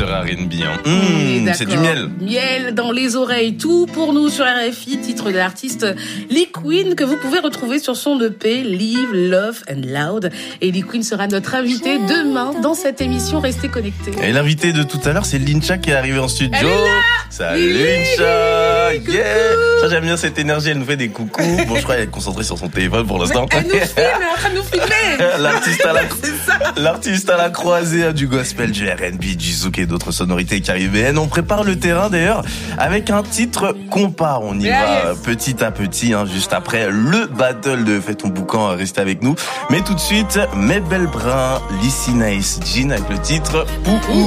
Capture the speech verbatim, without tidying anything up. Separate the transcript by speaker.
Speaker 1: sur R and B. Hein.
Speaker 2: Mmh,
Speaker 1: c'est du miel.
Speaker 2: Miel dans les oreilles, tout pour nous sur R F I, titre de l'artiste Lee Queen que vous pouvez retrouver sur son E P Live, Love and Loud. Et Lee Queen sera notre invité demain dans cette émission. Restez connectés.
Speaker 1: Et l'invité de tout à l'heure, c'est Lincha qui est arrivée en studio.
Speaker 2: Elle est là.
Speaker 1: Salut Lincha. Yeah. Ça, j'aime bien cette énergie. Elle nous fait des coucous. Bon, je crois qu'elle est concentrée sur son téléphone pour l'instant.
Speaker 2: Elle nous filme, elle est en train de nous filmer.
Speaker 1: L'artiste à la, l'artiste à la croisée du gospel, du R and B, du zouk et d'autres sonorités caribéennes. On prépare le terrain d'ailleurs avec un titre Compare. On y
Speaker 2: yeah,
Speaker 1: va
Speaker 2: yes.
Speaker 1: petit à petit, hein, juste après le battle de Fais ton boucan. Restez avec nous. Mais tout de suite, mes belles brins, Lissy Nice Jean avec le titre Ouh.